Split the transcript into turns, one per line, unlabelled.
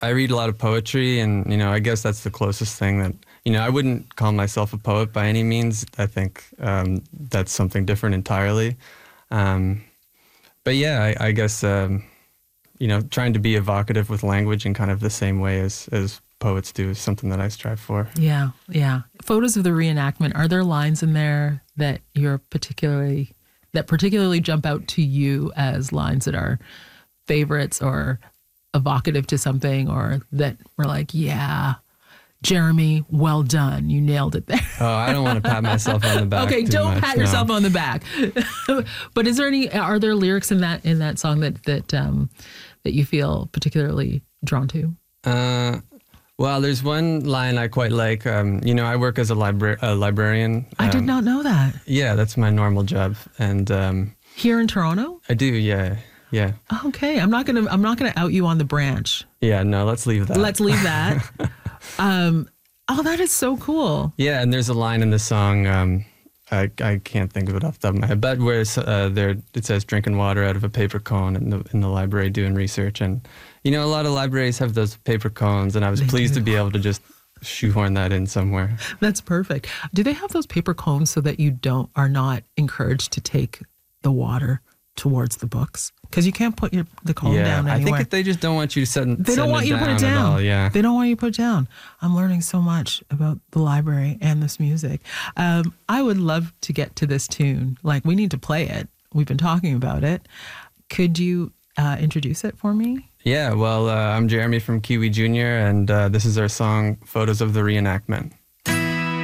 I read a lot of poetry, and I guess that's the closest thing that I wouldn't call myself a poet by any means. I think that's something different entirely. But yeah, I guess trying to be evocative with language in kind of the same way as poets do is something that I strive for.
Yeah, yeah. Photos of the reenactment. Are there lines in there that particularly jump out to you as lines that are favorites or evocative to something, or that were like, yeah, Jeremy, well done, you nailed it there?
Oh, I don't want to pat myself on the back.
Okay, don't pat yourself on the back. But are there lyrics in that song that you feel particularly drawn to?
Well, there's one line I quite like. I work as a librarian.
I did not know that.
Yeah, that's my normal job, and
here in Toronto.
I do. Yeah. Yeah.
Okay, I'm not gonna out you on the branch.
Yeah, no, let's leave that.
Let's leave that. That is so cool.
Yeah, and there's a line in the song. I can't think of it off the top of my head, but where it says drinking water out of a paper cone in the library doing research, and a lot of libraries have those paper cones, and I was pleased to be able to just shoehorn that in somewhere.
That's perfect. Do they have those paper cones so that you are not encouraged to take the water towards the books? Because you can't put the cone down anywhere.
I think they just don't want you to
They don't want you to put it down.
All, yeah.
They don't want you to put it down. I'm learning so much about the library and this music. I would love to get to this tune. Like, we need to play it. We've been talking about it. Could you introduce it for me?
Yeah, well, I'm Jeremy from Kiwi Jr., and this is our song, Photos of the Reenactment.